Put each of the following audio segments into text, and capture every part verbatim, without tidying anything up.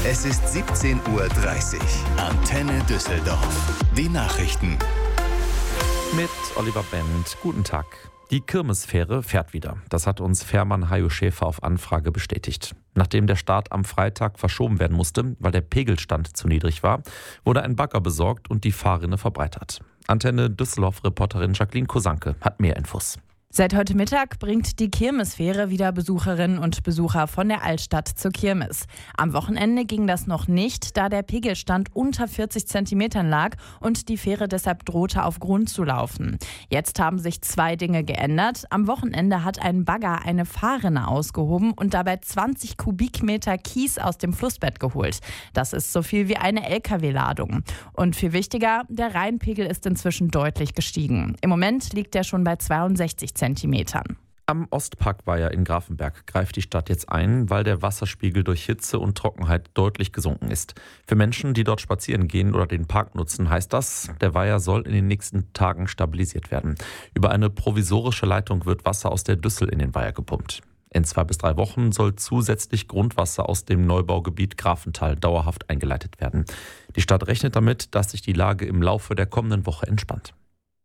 Es ist siebzehn Uhr dreißig. Antenne Düsseldorf. Die Nachrichten. Mit Oliver Bent. Guten Tag. Die Kirmesfähre fährt wieder. Das hat uns Fährmann Hajo Schäfer auf Anfrage bestätigt. Nachdem der Start am Freitag verschoben werden musste, weil der Pegelstand zu niedrig war, wurde ein Bagger besorgt und die Fahrrinne verbreitert. Antenne Düsseldorf-Reporterin Jacqueline Kosanke hat mehr Infos. Seit heute Mittag bringt die Kirmesfähre wieder Besucherinnen und Besucher von der Altstadt zur Kirmes. Am Wochenende ging das noch nicht, da der Pegelstand unter vierzig Zentimetern lag und die Fähre deshalb drohte, auf Grund zu laufen. Jetzt haben sich zwei Dinge geändert. Am Wochenende hat ein Bagger eine Fahrrinne ausgehoben und dabei zwanzig Kubikmeter Kies aus dem Flussbett geholt. Das ist so viel wie eine L K W-Ladung. Und viel wichtiger, der Rheinpegel ist inzwischen deutlich gestiegen. Im Moment liegt er schon bei zweiundsechzig Zentimetern. Am Ostparkweiher in Grafenberg greift die Stadt jetzt ein, weil der Wasserspiegel durch Hitze und Trockenheit deutlich gesunken ist. Für Menschen, die dort spazieren gehen oder den Park nutzen, heißt das, der Weiher soll in den nächsten Tagen stabilisiert werden. Über eine provisorische Leitung wird Wasser aus der Düssel in den Weiher gepumpt. In zwei bis drei Wochen soll zusätzlich Grundwasser aus dem Neubaugebiet Grafental dauerhaft eingeleitet werden. Die Stadt rechnet damit, dass sich die Lage im Laufe der kommenden Woche entspannt.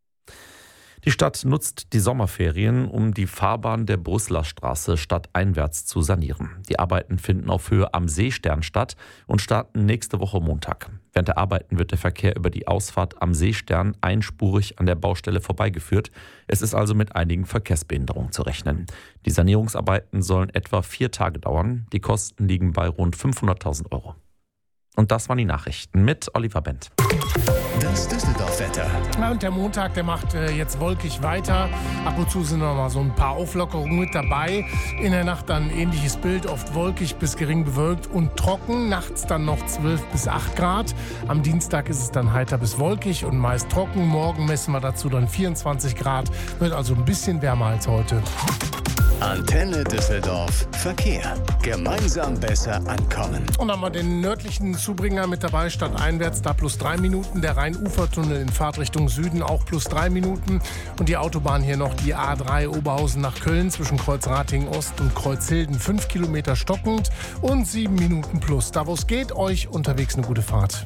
Die Stadt nutzt die Sommerferien, um die Fahrbahn der Brüsseler Straße stadteinwärts zu sanieren. Die Arbeiten finden auf Höhe am Seestern statt und starten nächste Woche Montag. Während der Arbeiten wird der Verkehr über die Ausfahrt am Seestern einspurig an der Baustelle vorbeigeführt. Es ist also mit einigen Verkehrsbehinderungen zu rechnen. Die Sanierungsarbeiten sollen etwa vier Tage dauern. Die Kosten liegen bei rund fünfhunderttausend Euro. Und das waren die Nachrichten mit Oliver Bent. Das Düsseldorf-Wetter. Ja, und der Montag, der macht äh, jetzt wolkig weiter. Ab und zu sind noch mal so ein paar Auflockerungen mit dabei. In der Nacht dann ähnliches Bild, oft wolkig bis gering bewölkt und trocken. Nachts dann noch zwölf bis acht Grad. Am Dienstag ist es dann heiter bis wolkig und meist trocken. Morgen messen wir dazu dann vierundzwanzig Grad. Wird also ein bisschen wärmer als heute. Antenne Düsseldorf. Verkehr. Gemeinsam besser ankommen. Und dann haben wir den nördlichen Zubringer mit dabei, stadteinwärts, da plus drei Minuten. Der Rhein-Ufer-Tunnel in Fahrtrichtung Süden auch plus drei Minuten. Und die Autobahn hier noch, die A drei Oberhausen nach Köln zwischen Kreuzratingen Ost und Kreuzhilden. fünf Kilometer stockend und sieben Minuten plus. Da wo es geht, euch unterwegs eine gute Fahrt.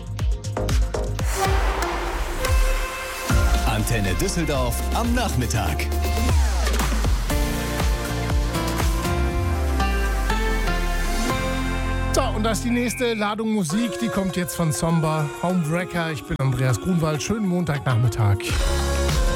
Antenne Düsseldorf am Nachmittag. So, und das ist die nächste Ladung Musik, die kommt jetzt von Somber, Homewrecker. Ich bin Andreas Grunwald. Schönen Montagnachmittag.